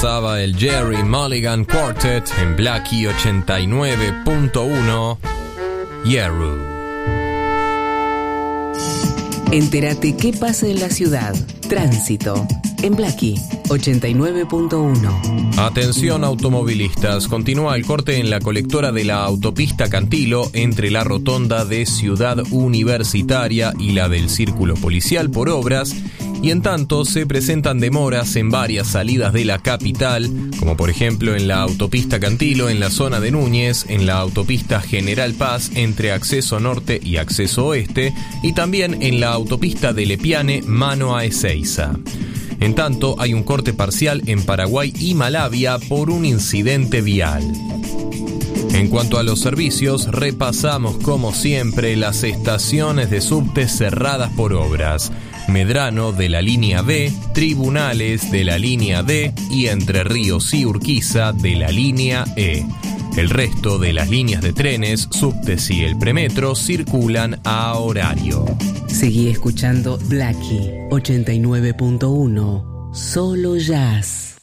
pasaba el Jerry Mulligan Quartet en Blackie 89.1, Yeru. Entérate qué pasa en la ciudad. Tránsito en Blackie 89.1. Atención automovilistas, continúa el corte en la colectora de la autopista Cantilo entre la rotonda de Ciudad Universitaria y la del Círculo Policial por obras, y en tanto se presentan demoras en varias salidas de la capital, como por ejemplo en la autopista Cantilo en la zona de Núñez, en la autopista General Paz entre acceso norte y acceso oeste, y también en la autopista de Lepiane mano a Ezeiza. En tanto, hay un corte parcial en Paraguay y Malavia por un incidente vial. En cuanto a los servicios, repasamos como siempre las estaciones de subte cerradas por obras. Medrano de la línea B, Tribunales de la línea D y Entre Ríos y Urquiza de la línea E. El resto de las líneas de trenes, subtes y el premetro circulan a horario. Seguí escuchando Blackie 89.1, solo jazz.